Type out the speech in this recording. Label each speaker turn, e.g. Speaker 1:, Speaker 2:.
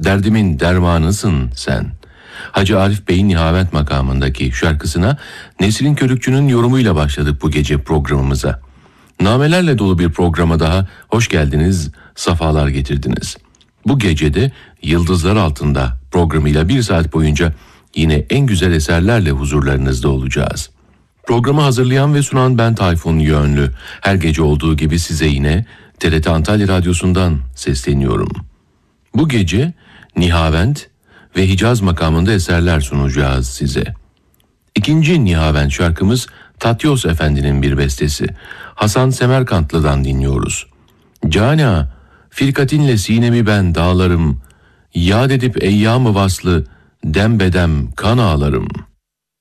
Speaker 1: derdimin dermanısın sen. Hacı Arif Bey'in Nihavent makamındaki şarkısına Nesrin Körükçü'nün yorumuyla başladık bu gece programımıza. Namelerle dolu bir programa daha hoş geldiniz, safalar getirdiniz. Bu gecede Yıldızlar Altında programıyla 1 saat boyunca yine en güzel eserlerle huzurlarınızda olacağız. Programı hazırlayan ve sunan ben Tayfun Yönlü. Her gece olduğu gibi size yine TRT Antalya Radyosu'ndan sesleniyorum. Bu gece Nihavent ve Hicaz makamında eserler sunacağız size. İkinci Nihavent şarkımız Tatyos Efendi'nin bir bestesi. Hasan Semerkantlı'dan dinliyoruz. Cana, firkatinle sinemi ben dağlarım, yad edip eyyam-ı vaslı, dembedem kan ağlarım.